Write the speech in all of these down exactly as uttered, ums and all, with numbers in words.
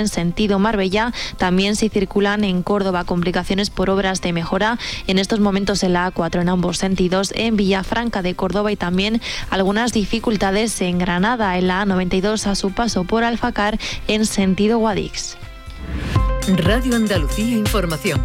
en sentido Marbella. También se circulan en Córdoba complicaciones por obras de mejora en estos momentos en la A cuatro en ambos sentidos, en Villafranca de Córdoba, y también algunas dificultades en Granada en la A noventa y dos a su paso por Alfacar en sentido Guadix. Radio Andalucía Información.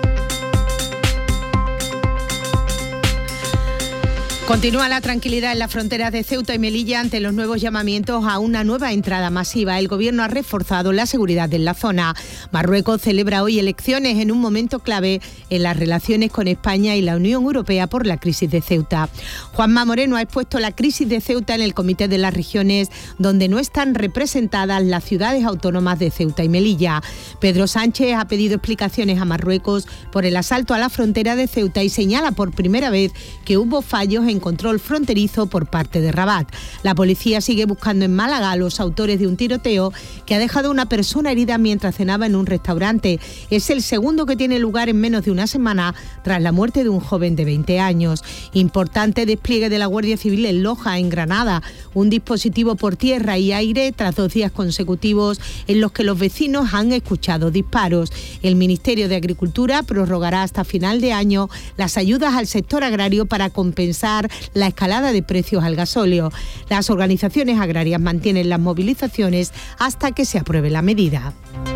Continúa la tranquilidad en las fronteras de Ceuta y Melilla ante los nuevos llamamientos a una nueva entrada masiva. El Gobierno ha reforzado la seguridad en la zona. Marruecos celebra hoy elecciones en un momento clave en las relaciones con España y la Unión Europea por la crisis de Ceuta. Juanma Moreno ha expuesto la crisis de Ceuta en el Comité de las Regiones, donde no están representadas las ciudades autónomas de Ceuta y Melilla. Pedro Sánchez ha pedido explicaciones a Marruecos por el asalto a la frontera de Ceuta y señala por primera vez que hubo fallos en control fronterizo por parte de Rabat. La policía sigue buscando en Málaga a los autores de un tiroteo que ha dejado a una persona herida mientras cenaba en un restaurante. Es el segundo que tiene lugar en menos de una semana tras la muerte de un joven de veinte años. Importante despliegue de la Guardia Civil en Loja, en Granada. Un dispositivo por tierra y aire tras dos días consecutivos en los que los vecinos han escuchado disparos. El Ministerio de Agricultura prorrogará hasta final de año las ayudas al sector agrario para compensar la escalada de precios al gasóleo. Las organizaciones agrarias mantienen las movilizaciones hasta que se apruebe la medida.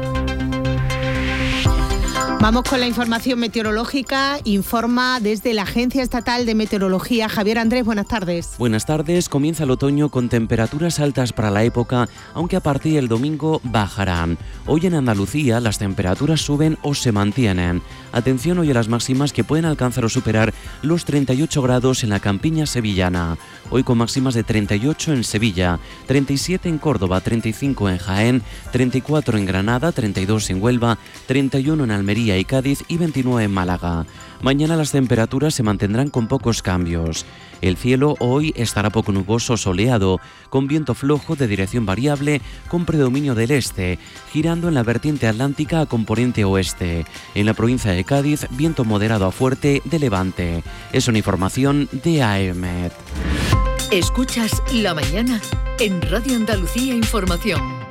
Vamos con la información meteorológica. Informa desde la Agencia Estatal de Meteorología Javier Andrés. Buenas tardes. Buenas tardes. Comienza el otoño con temperaturas altas para la época, aunque a partir del domingo bajarán. Hoy en Andalucía las temperaturas suben o se mantienen. Atención hoy a las máximas que pueden alcanzar o superar los treinta y ocho grados en la campiña sevillana. Hoy con máximas de treinta y ocho en Sevilla, treinta y siete en Córdoba, treinta y cinco en Jaén, treinta y cuatro en Granada, treinta y dos en Huelva, treinta y uno en Almería y Cádiz y veintinueve en Málaga. Mañana las temperaturas se mantendrán con pocos cambios. El cielo hoy estará poco nuboso o soleado, con viento flojo de dirección variable con predominio del este, girando en la vertiente atlántica a componente oeste. En la provincia de Cádiz, viento moderado a fuerte de levante. Es una información de A E M E T. Escuchas La Mañana en Radio Andalucía Información.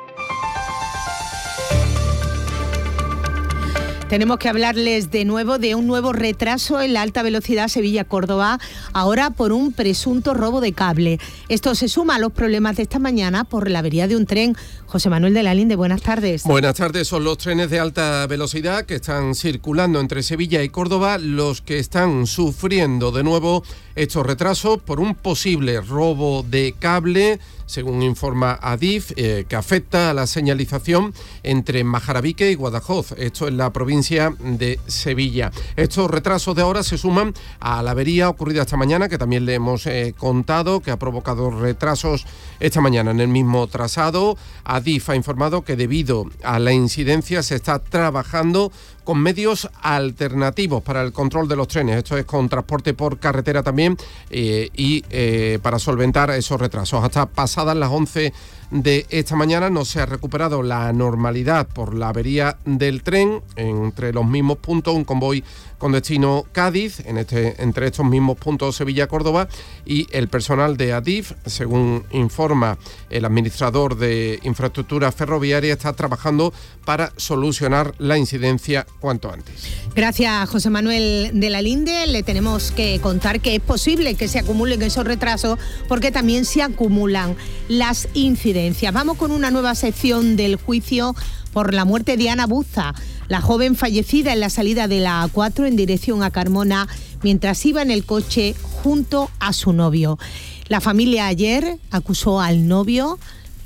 Tenemos que hablarles de nuevo de un nuevo retraso en la alta velocidad Sevilla-Córdoba, ahora por un presunto robo de cable. Esto se suma a los problemas de esta mañana por la avería de un tren. José Manuel de la Linde, buenas tardes. Buenas tardes. Son los trenes de alta velocidad que están circulando entre Sevilla y Córdoba los que están sufriendo de nuevo estos retrasos por un posible robo de cable, según informa Adif, eh, que afecta a la señalización entre Majarabique y Guadajoz, esto en la provincia de Sevilla. Estos retrasos de ahora se suman a la avería ocurrida esta mañana, que también le hemos eh, contado, que ha provocado retrasos esta mañana en el mismo trazado. Adif ha informado que debido a la incidencia se está trabajando con medios alternativos para el control de los trenes, esto es con transporte por carretera también, eh, y eh, para solventar esos retrasos. Hasta pasadas las once de esta mañana no se ha recuperado la normalidad por la avería del tren entre los mismos puntos, un convoy con destino Cádiz, en este, entre estos mismos puntos Sevilla-Córdoba, y el personal de Adif, según informa el administrador de infraestructura ferroviaria, está trabajando para solucionar la incidencia cuanto antes. Gracias, José Manuel de la Linde. Le tenemos que contar que es posible que se acumulen esos retrasos porque también se acumulan las incidencias. Vamos con una nueva sección del juicio por la muerte de Ana Buza, la joven fallecida en la salida de la A cuatro en dirección a Carmona mientras iba en el coche junto a su novio. La familia ayer acusó al novio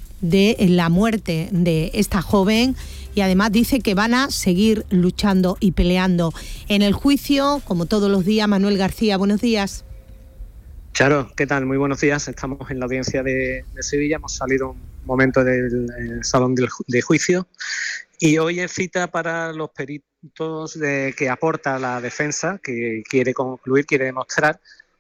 de la muerte de esta joven y además dice que van a seguir luchando y peleando. En el juicio, como todos los días, Manuel García, buenos días. Charo, ¿qué tal? Muy buenos días. Estamos en la audiencia de, de Sevilla, hemos salido un momento del eh, salón de, de juicio y hoy es cita para los peritos de, que aporta la defensa, que quiere concluir, quiere demostrar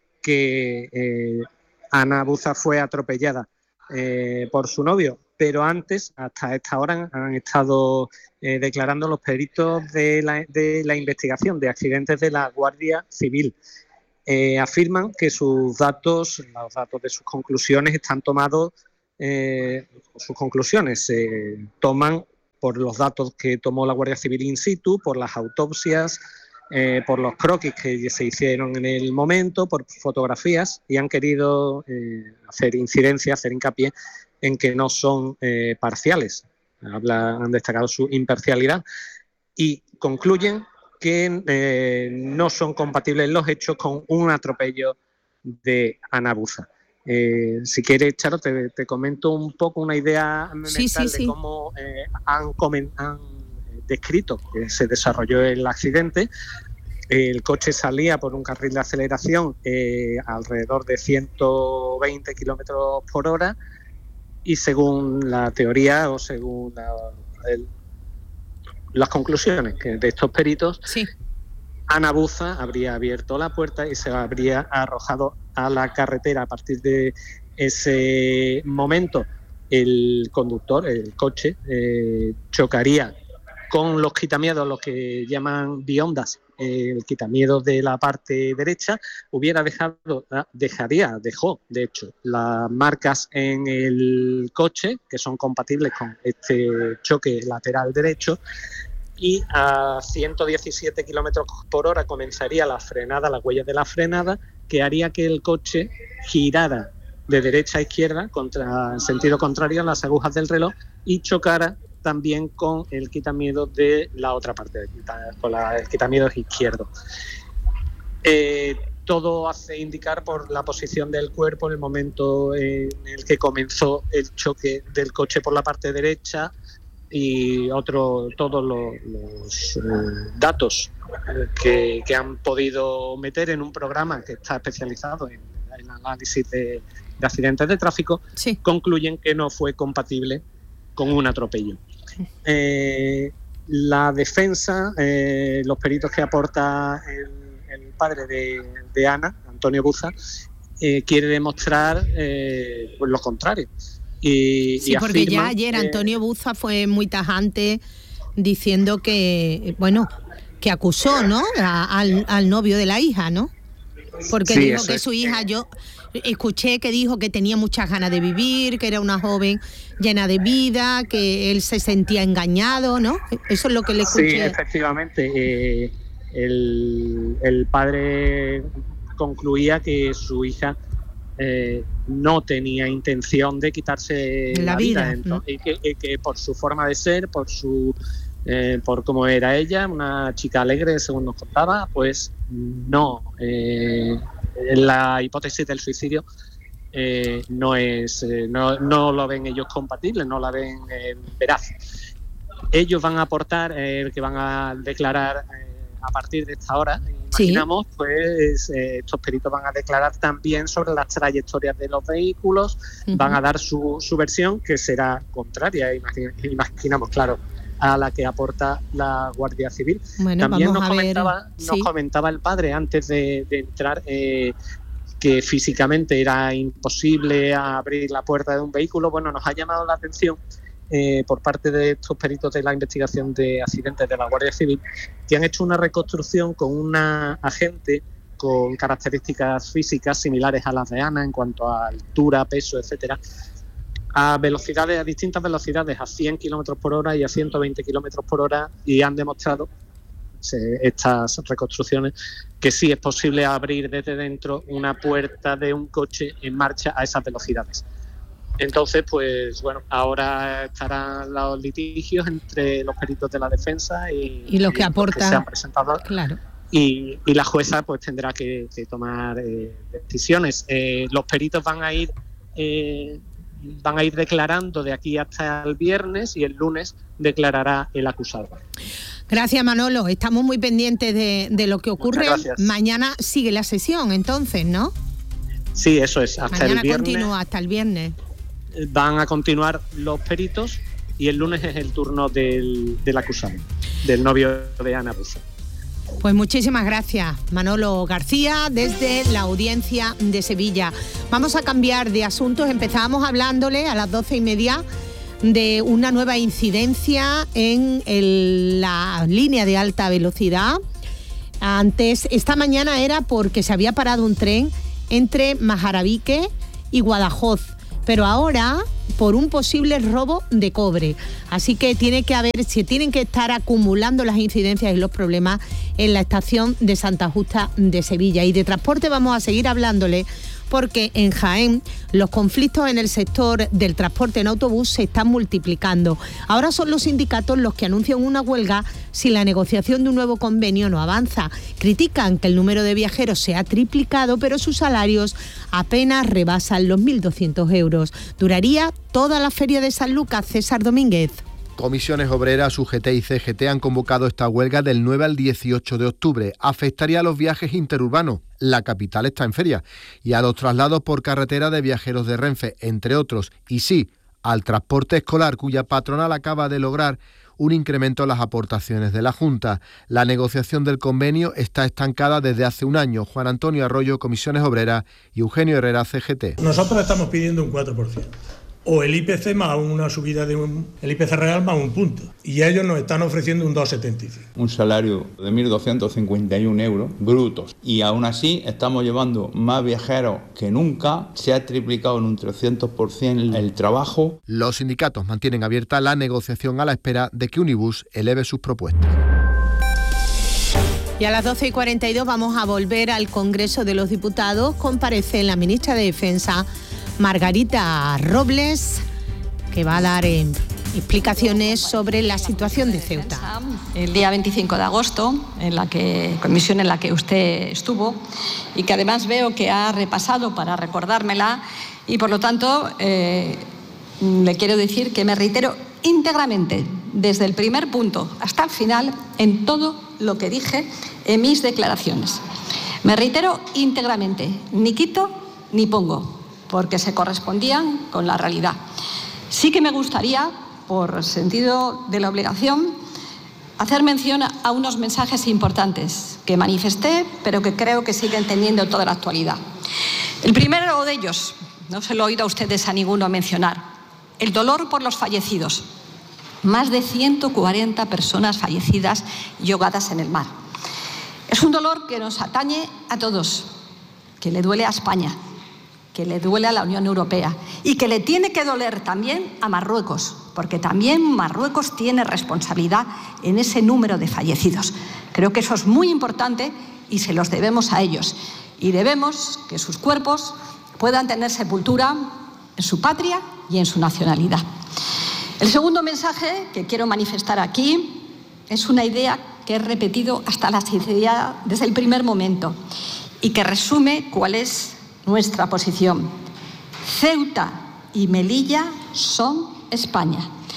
que eh, Ana Buza fue atropellada eh, por su novio, pero antes, hasta esta hora, han estado eh, declarando los peritos de la, de la investigación de accidentes de la Guardia Civil. Eh, afirman que sus datos, los datos de sus conclusiones están tomados, eh, sus conclusiones se toman por los datos que tomó la Guardia Civil in situ, por las autopsias, eh, por los croquis que se hicieron en el momento, por fotografías, y han querido eh, hacer incidencia, hacer hincapié en que no son eh, parciales. Habla, han destacado su imparcialidad y concluyen que eh, no son compatibles los hechos con un atropello de Ana Buza. Eh, si quieres, Charo, te, te comento un poco una idea sí, mental sí, de sí. cómo eh, han, comen, han descrito que se desarrolló el accidente. El coche salía por un carril de aceleración eh, alrededor de ciento veinte kilómetros por hora y según la teoría o según la, el, las conclusiones que de estos peritos, sí. Ana Buza habría abierto la puerta y se habría arrojado a la carretera. A partir de ese momento, el conductor, el coche, eh, chocaría con los quitamiedos, los que llaman biondas, eh, el quitamiedo de la parte derecha, hubiera dejado, dejaría, dejó, de hecho, las marcas en el coche, que son compatibles con este choque lateral derecho, y a ciento diecisiete kilómetros por hora comenzaría la frenada, las huellas de la frenada, que haría que el coche girara de derecha a izquierda, contra, en sentido contrario a las agujas del reloj, y chocara también con el quitamiedo de la otra parte, con la, el quitamiedo izquierdo. Eh, todo hace indicar por la posición del cuerpo en el momento en el que comenzó el choque del coche por la parte derecha, y otro, todos los, los eh, datos que, que han podido meter en un programa que está especializado en el análisis de, de accidentes de tráfico, sí. concluyen que no fue compatible con un atropello. Eh, la defensa, eh, los peritos que aporta el, el padre de, de Ana, Antonio Buza, eh, quiere demostrar eh, pues lo contrario. Y, sí, y porque afirma, ya ayer eh, Antonio Buza fue muy tajante diciendo que, bueno, que acusó, ¿no?, a, al, al novio de la hija, ¿no? Porque sí, dijo que es, su hija, yo escuché que dijo que tenía muchas ganas de vivir, que era una joven llena de vida, que él se sentía engañado, ¿no? Eso es lo que le escuché. Sí, efectivamente. Eh, el, el padre concluía que su hija Eh, no tenía intención de quitarse la, la vida, vida. Entonces, y, que, y que por su forma de ser, por su eh, por cómo era ella, una chica alegre, según nos contaba, pues no, eh, la hipótesis del suicidio eh, no es eh, no, no lo ven ellos compatible, no la ven eh, veraz. Ellos van a aportar, eh, que van a declarar eh, a partir de esta hora, imaginamos, sí. pues eh, estos peritos van a declarar también sobre las trayectorias de los vehículos, uh-huh. van a dar su, su versión, que será contraria, imagin- imaginamos, claro, a la que aporta la Guardia Civil. Bueno, también nos a comentaba, ver, nos sí. comentaba el padre antes de, de entrar eh, que físicamente era imposible abrir la puerta de un vehículo. Bueno, nos ha llamado la atención Eh, por parte de estos peritos de la investigación de accidentes de la Guardia Civil, que han hecho una reconstrucción con una agente con características físicas similares a las de Ana en cuanto a altura, peso, etcétera, a velocidades, a distintas velocidades, a cien kilómetros por hora y a ciento veinte kilómetros por hora, y han demostrado se, estas reconstrucciones que sí es posible abrir desde dentro una puerta de un coche en marcha a esas velocidades. Entonces, pues bueno, ahora estarán los litigios entre los peritos de la defensa y, y los que y aportan, los que se han presentado. Claro. Y, y la jueza pues tendrá que, que tomar eh, decisiones. Eh, los peritos van a ir eh, van a ir declarando de aquí hasta el viernes, y el lunes declarará el acusado. Gracias, Manolo. Estamos muy pendientes de, de lo que ocurre. Muchas gracias. Mañana sigue la sesión, entonces, ¿no? Sí, eso es. Hasta Mañana el viernes. continúa, hasta el viernes. Van a continuar los peritos y el lunes es el turno del, del acusado, del novio de Ana Buza. Pues muchísimas gracias, Manolo García, desde la Audiencia de Sevilla. Vamos a cambiar de asuntos. Empezábamos hablándole a las doce y media de una nueva incidencia en el, la línea de alta velocidad. Antes, esta mañana era porque se había parado un tren entre Majarabique y Guadajoz. pero ahora por un posible robo de cobre. Así que tiene que haber, se tienen que estar acumulando las incidencias y los problemas en la estación de Santa Justa de Sevilla. Y de transporte vamos a seguir hablándole, porque en Jaén los conflictos en el sector del transporte en autobús se están multiplicando. Ahora son los sindicatos los que anuncian una huelga si la negociación de un nuevo convenio no avanza. Critican que el número de viajeros se ha triplicado, pero sus salarios apenas rebasan los mil doscientos euros. Duraría toda la feria de San Lucas. César Domínguez. Comisiones Obreras, U G T y C G T han convocado esta huelga del nueve al dieciocho de octubre. Afectaría a los viajes interurbanos. La capital está en feria. Y a los traslados por carretera de viajeros de Renfe, entre otros. Y sí, al transporte escolar, cuya patronal acaba de lograr un incremento en las aportaciones de la Junta. La negociación del convenio está estancada desde hace un año. Juan Antonio Arroyo, Comisiones Obreras, y Eugenio Herrera, C G T. Nosotros estamos pidiendo un cuatro por ciento. O el I P C más una subida de un, el I P C real más un punto. Y ellos nos están ofreciendo un dos coma setenta y cinco. Un salario de mil doscientos cincuenta y un euros brutos. Y aún así estamos llevando más viajeros que nunca. Se ha triplicado en un trescientos por ciento el trabajo. Los sindicatos mantienen abierta la negociación a la espera de que Unibus eleve sus propuestas. Y a las doce y cuarenta y dos vamos a volver al Congreso de los Diputados. Comparece la ministra de Defensa, Margarita Robles, que va a dar eh, explicaciones sobre la situación de Ceuta. El día veinticinco de agosto, en la que, comisión en la que usted estuvo, y que además veo que ha repasado para recordármela, y por lo tanto eh, le quiero decir que me reitero íntegramente, desde el primer punto hasta el final, en todo lo que dije en mis declaraciones. Me reitero íntegramente, ni quito ni pongo, porque se correspondían con la realidad. Sí que me gustaría, por sentido de la obligación, hacer mención a unos mensajes importantes que manifesté, pero que creo que siguen teniendo toda la actualidad. El primero de ellos, no se lo he oído a ustedes a ninguno mencionar, el dolor por los fallecidos. Más de ciento cuarenta personas fallecidas y ahogadas en el mar. Es un dolor que nos atañe a todos, que le duele a España, que le duele a la Unión Europea y que le tiene que doler también a Marruecos, porque también Marruecos tiene responsabilidad en ese número de fallecidos. Creo que eso es muy importante y se los debemos a ellos. Y debemos que sus cuerpos puedan tener sepultura en su patria y en su nacionalidad. El segundo mensaje que quiero manifestar aquí es una idea que he repetido hasta la saciedad desde el primer momento y que resume cuál es nuestra posición. Ceuta y Melilla son España.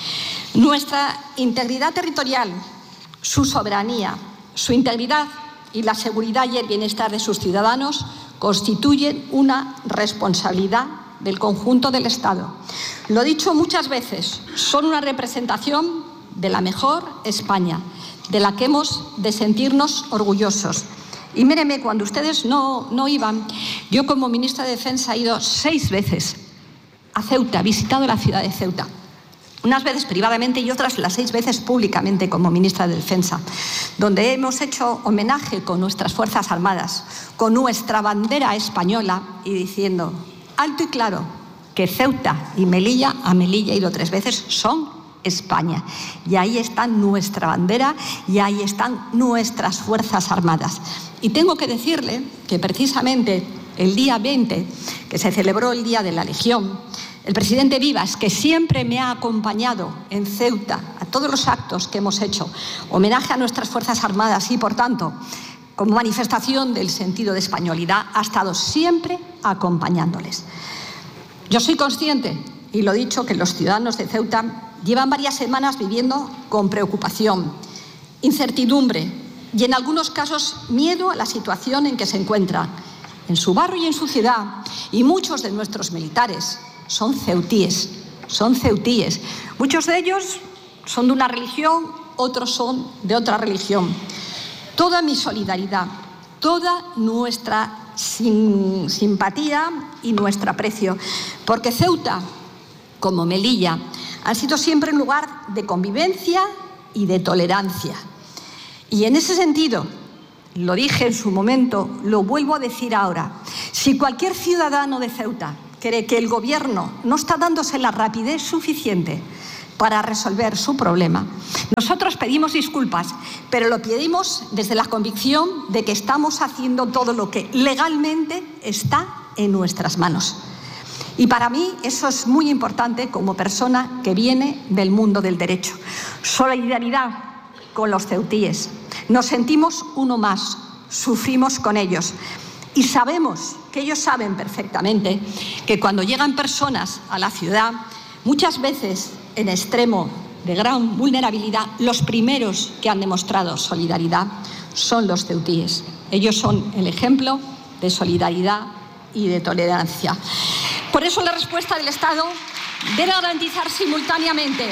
Nuestra integridad territorial, su soberanía, su integridad y la seguridad y el bienestar de sus ciudadanos constituyen una responsabilidad del conjunto del Estado. Lo he dicho muchas veces, son una representación de la mejor España, de la que hemos de sentirnos orgullosos. Y míreme, cuando ustedes no, no iban, yo como ministra de Defensa he ido seis veces a Ceuta, he visitado la ciudad de Ceuta. Unas veces privadamente y otras las seis veces públicamente como ministra de Defensa, donde hemos hecho homenaje con nuestras Fuerzas Armadas, con nuestra bandera española y diciendo alto y claro que Ceuta y Melilla, a Melilla he ido tres veces, son España. Y ahí está nuestra bandera y ahí están nuestras Fuerzas Armadas. Y tengo que decirle que precisamente el día veinte, que se celebró el Día de la Legión, el presidente Vivas, que siempre me ha acompañado en Ceuta a todos los actos que hemos hecho, homenaje a nuestras Fuerzas Armadas y, por tanto, como manifestación del sentido de españolidad, ha estado siempre acompañándoles. Yo soy consciente, y lo he dicho, que los ciudadanos de Ceuta llevan varias semanas viviendo con preocupación, incertidumbre y, en algunos casos, miedo a la situación en que se encuentran, en su barrio y en su ciudad. Y muchos de nuestros militares son ceutíes, son ceutíes. Muchos de ellos son de una religión, otros son de otra religión. Toda mi solidaridad, toda nuestra sim- simpatía y nuestro aprecio, porque Ceuta, como Melilla, han sido siempre un lugar de convivencia y de tolerancia. Y en ese sentido, lo dije en su momento, lo vuelvo a decir ahora, si cualquier ciudadano de Ceuta cree que el Gobierno no está dándose la rapidez suficiente para resolver su problema. Nosotros pedimos disculpas, pero lo pedimos desde la convicción de que estamos haciendo todo lo que legalmente está en nuestras manos. Y para mí eso es muy importante como persona que viene del mundo del derecho. Solidaridad con los ceutíes. Nos sentimos uno más, sufrimos con ellos y sabemos que ellos saben perfectamente que cuando llegan personas a la ciudad, muchas veces en extremo de gran vulnerabilidad, los primeros que han demostrado solidaridad son los ceutíes. Ellos son el ejemplo de solidaridad y de tolerancia. Por eso la respuesta del Estado debe garantizar simultáneamente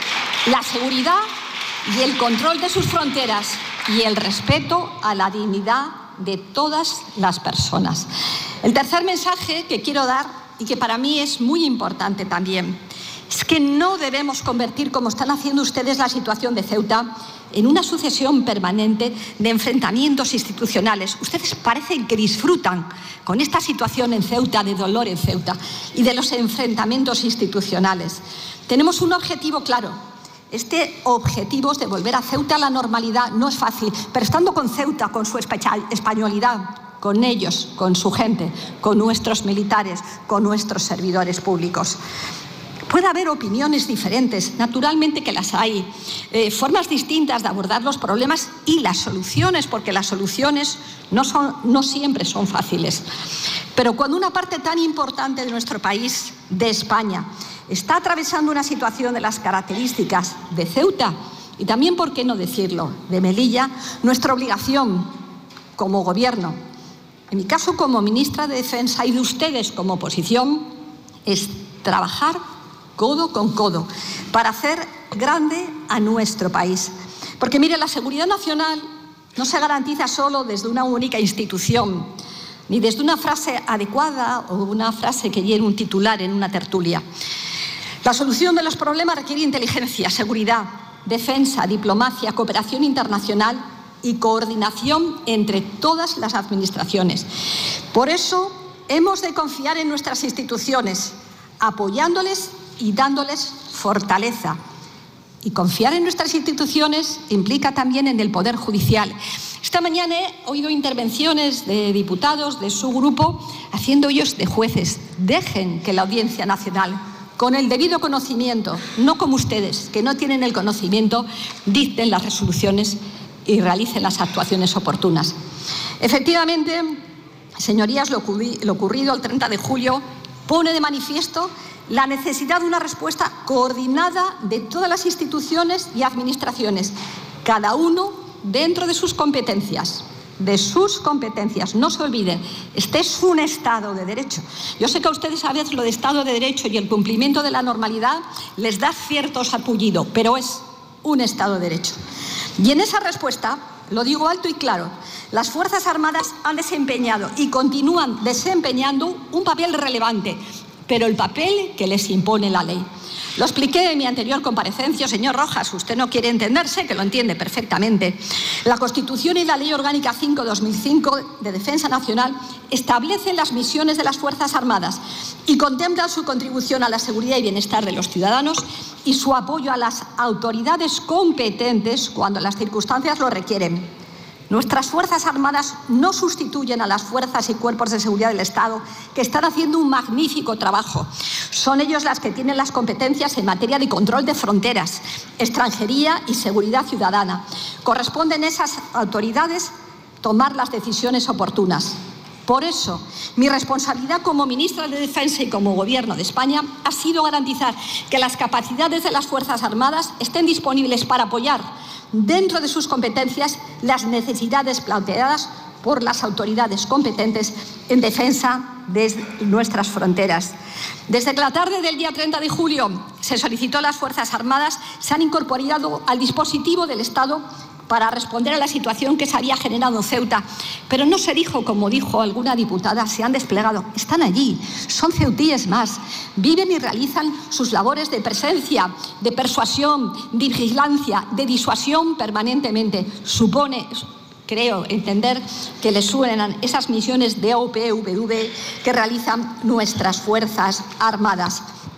la seguridad y el control de sus fronteras y el respeto a la dignidad de todas las personas. El tercer mensaje que quiero dar y que para mí es muy importante también es que no debemos convertir, como están haciendo ustedes, la situación de Ceuta en una sucesión permanente de enfrentamientos institucionales. Ustedes parecen que disfrutan con esta situación en Ceuta, de dolor en Ceuta y de los enfrentamientos institucionales. Tenemos un objetivo claro. Este objetivo es de volver a Ceuta a la normalidad. No es fácil, pero estando con Ceuta, con su españolidad, con ellos, con su gente, con nuestros militares, con nuestros servidores públicos. Puede haber opiniones diferentes, naturalmente que las hay, eh, formas distintas de abordar los problemas y las soluciones, porque las soluciones no, son, no siempre son fáciles. Pero cuando una parte tan importante de nuestro país, de España, está atravesando una situación de las características de Ceuta y también, ¿por qué no decirlo?, de Melilla, nuestra obligación como Gobierno, en mi caso como ministra de Defensa y de ustedes como oposición, es trabajar codo con codo para hacer grande a nuestro país. Porque mire, la seguridad nacional no se garantiza solo desde una única institución, ni desde una frase adecuada o una frase que llene un titular en una tertulia. La solución de los problemas requiere inteligencia, seguridad, defensa, diplomacia, cooperación internacional y coordinación entre todas las administraciones. Por eso hemos de confiar en nuestras instituciones, apoyándoles y dándoles fortaleza. Y confiar en nuestras instituciones implica también en el Poder Judicial. Esta mañana he oído intervenciones de diputados de su grupo haciendo ellos de jueces. Dejen que la Audiencia Nacional, con el debido conocimiento, no como ustedes, que no tienen el conocimiento, dicten las resoluciones y realicen las actuaciones oportunas. Efectivamente, señorías, lo ocurrido el treinta de julio pone de manifiesto la necesidad de una respuesta coordinada de todas las instituciones y administraciones, cada uno dentro de sus competencias, de sus competencias. No se olviden, este es un Estado de Derecho. Yo sé que a ustedes a veces lo de Estado de Derecho y el cumplimiento de la normalidad les da cierto sarpullido, pero es un Estado de Derecho. Y en esa respuesta, lo digo alto y claro, las Fuerzas Armadas han desempeñado y continúan desempeñando un papel relevante, pero el papel que les impone la ley. Lo expliqué en mi anterior comparecencia, señor Rojas, usted no quiere entenderse, que lo entiende perfectamente. La Constitución y la Ley Orgánica cinco barra dos mil cinco de Defensa Nacional establecen las misiones de las Fuerzas Armadas y contemplan su contribución a la seguridad y bienestar de los ciudadanos y su apoyo a las autoridades competentes cuando las circunstancias lo requieren. Nuestras Fuerzas Armadas no sustituyen a las fuerzas y cuerpos de seguridad del Estado, que están haciendo un magnífico trabajo. Son ellos las que tienen las competencias en materia de control de fronteras, extranjería y seguridad ciudadana. Corresponden a esas autoridades tomar las decisiones oportunas. Por eso, mi responsabilidad como ministra de Defensa y como Gobierno de España ha sido garantizar que las capacidades de las Fuerzas Armadas estén disponibles para apoyar, dentro de sus competencias, las necesidades planteadas por las autoridades competentes en defensa de nuestras fronteras. Desde la tarde del día treinta de julio se solicitó a las Fuerzas Armadas, se han incorporado al dispositivo del Estado para responder a la situación que se había generado en Ceuta. Pero no se dijo, como dijo alguna diputada, se han desplegado. Están allí, son ceutíes más. Viven y realizan sus labores de presencia, de persuasión, de vigilancia, de disuasión permanentemente. Supone creo entender que les suenan esas misiones de O P V que realizan nuestras Fuerzas Armadas.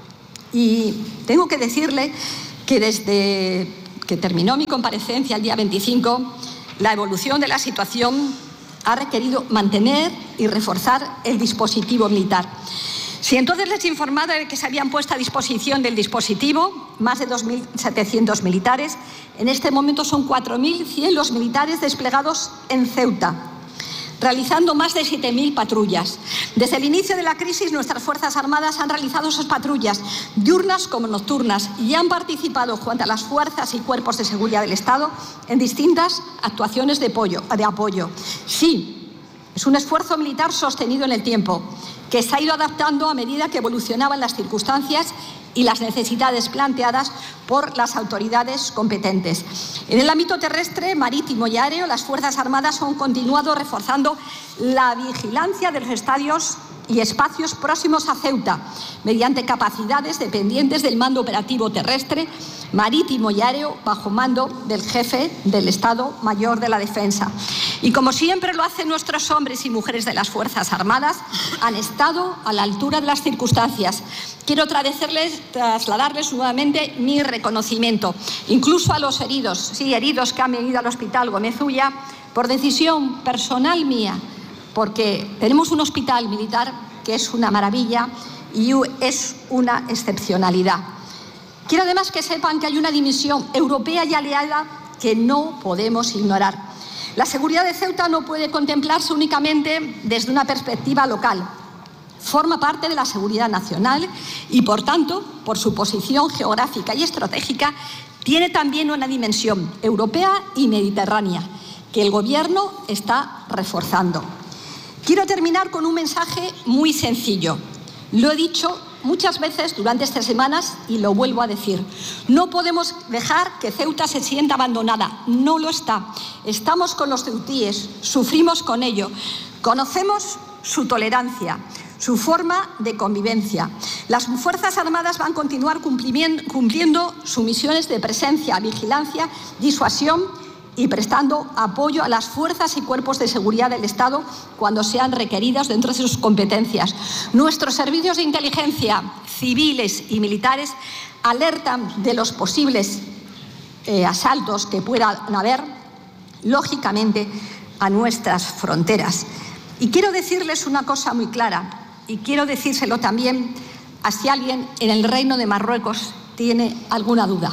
Y tengo que decirle que desde que terminó mi comparecencia el día veinticinco, la evolución de la situación ha requerido mantener y reforzar el dispositivo militar. Si entonces les informaba de que se habían puesto a disposición del dispositivo más de dos mil setecientos militares, en este momento son cuatro mil cien los militares desplegados en Ceuta, realizando más de siete mil patrullas. Desde el inicio de la crisis, nuestras Fuerzas Armadas han realizado esas patrullas, diurnas como nocturnas, y han participado junto a las fuerzas y cuerpos de seguridad del Estado en distintas actuaciones de apoyo. De apoyo. Sí, es un esfuerzo militar sostenido en el tiempo, que se ha ido adaptando a medida que evolucionaban las circunstancias y las necesidades planteadas por las autoridades competentes. En el ámbito terrestre, marítimo y aéreo, las Fuerzas Armadas han continuado reforzando la vigilancia de los estadios y espacios próximos a Ceuta, mediante capacidades dependientes del mando operativo terrestre, marítimo y aéreo, bajo mando del jefe del Estado Mayor de la Defensa. Y como siempre lo hacen nuestros hombres y mujeres de las Fuerzas Armadas, han estado a la altura de las circunstancias. Quiero trasladarles, trasladarles nuevamente mi reconocimiento, incluso a los heridos, sí, heridos que han venido al Hospital Gómez Ulla, por decisión personal mía, porque tenemos un hospital militar que es una maravilla y es una excepcionalidad. Quiero además que sepan que hay una dimensión europea y aliada que no podemos ignorar. La seguridad de Ceuta no puede contemplarse únicamente desde una perspectiva local. Forma parte de la seguridad nacional y, por tanto, por su posición geográfica y estratégica, tiene también una dimensión europea y mediterránea que el Gobierno está reforzando. Quiero terminar con un mensaje muy sencillo. Lo he dicho muchas veces durante estas semanas y lo vuelvo a decir. No podemos dejar que Ceuta se sienta abandonada. No lo está. Estamos con los ceutíes, sufrimos con ello. Conocemos su tolerancia, su forma de convivencia. Las Fuerzas Armadas van a continuar cumpliendo sus misiones de presencia, vigilancia, disuasión y prestando apoyo a las fuerzas y cuerpos de seguridad del Estado cuando sean requeridas dentro de sus competencias. Nuestros servicios de inteligencia, civiles y militares, alertan de los posibles eh, asaltos que puedan haber, lógicamente, a nuestras fronteras. Y quiero decirles una cosa muy clara, y quiero decírselo también a si alguien en el Reino de Marruecos tiene alguna duda.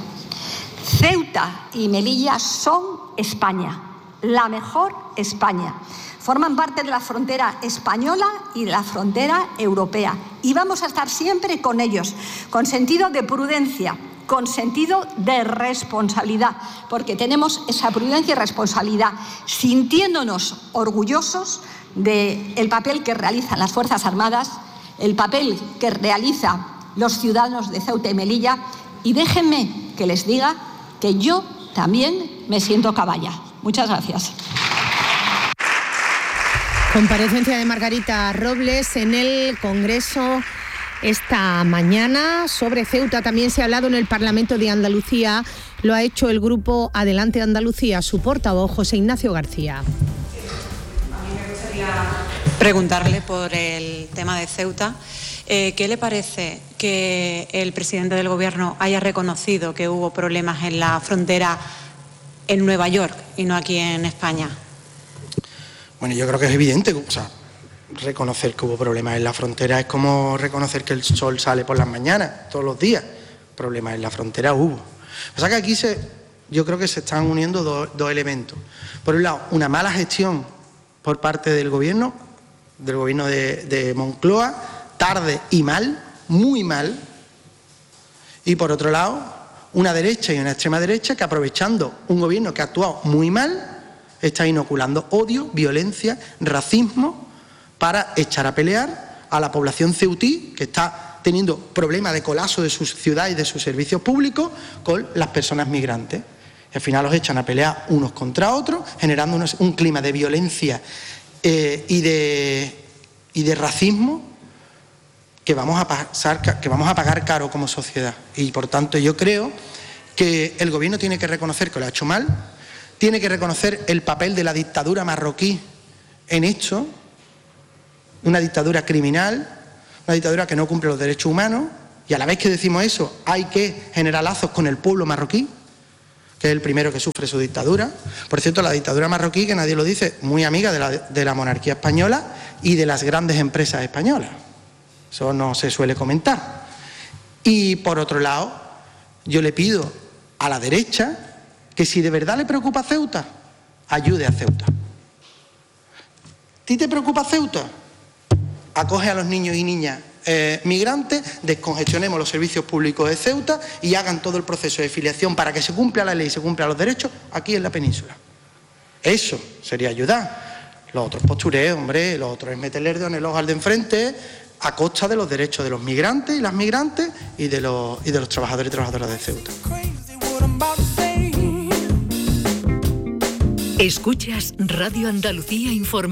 Ceuta y Melilla son España, la mejor España. Forman parte de la frontera española y de la frontera europea. Y vamos a estar siempre con ellos, con sentido de prudencia, con sentido de responsabilidad, porque tenemos esa prudencia y responsabilidad, sintiéndonos orgullosos del papel que realizan las Fuerzas Armadas, el papel que realizan los ciudadanos de Ceuta y Melilla. Y déjenme que les diga que yo también me siento caballa. Muchas gracias. Comparecencia de Margarita Robles en el Congreso esta mañana. Sobre Ceuta también se ha hablado en el Parlamento de Andalucía. Lo ha hecho el grupo Adelante Andalucía, su portavoz José Ignacio García. A mí me gustaría preguntarle por el tema de Ceuta. Eh, ¿Qué le parece que el presidente del Gobierno haya reconocido que hubo problemas en la frontera en Nueva York y no aquí en España? Bueno, yo creo que es evidente, o sea, reconocer que hubo problemas en la frontera es como reconocer que el sol sale por las mañanas, todos los días. Problemas en la frontera hubo. O sea que aquí se, yo creo que se están uniendo dos, dos elementos. Por un lado, una mala gestión por parte del Gobierno, del Gobierno de, de Moncloa, tarde y mal, muy mal, y por otro lado, una derecha y una extrema derecha que, aprovechando un gobierno que ha actuado muy mal, está inoculando odio, violencia, racismo para echar a pelear a la población ceutí, que está teniendo problemas de colapso de sus ciudades y de sus servicios públicos, con las personas migrantes. Y al final los echan a pelear unos contra otros, generando unos, un clima de violencia eh, y, de, y de racismo que vamos a pasar, que vamos a pagar caro como sociedad. Y por tanto yo creo que el Gobierno tiene que reconocer que lo ha hecho mal, tiene que reconocer el papel de la dictadura marroquí en esto, una dictadura criminal, una dictadura que no cumple los derechos humanos, y a la vez que decimos eso hay que generar lazos con el pueblo marroquí, que es el primero que sufre su dictadura. Por cierto, la dictadura marroquí, que nadie lo dice, muy amiga de la, de la monarquía española y de las grandes empresas españolas. Eso no se suele comentar. Y por otro lado, yo le pido a la derecha que si de verdad le preocupa Ceuta, ayude a Ceuta. ¿A ti te preocupa Ceuta? Acoge a los niños y niñas Eh, migrantes, descongestionemos los servicios públicos de Ceuta y hagan todo el proceso de filiación para que se cumpla la ley y se cumplan los derechos aquí en la península. Eso sería ayudar. Los otros postureos, hombre, los otros es meterle el dedo en el ojo al de enfrente a costa de los derechos de los migrantes y las migrantes y de los, y de los trabajadores y trabajadoras de Ceuta. Escuchas Radio Andalucía Información.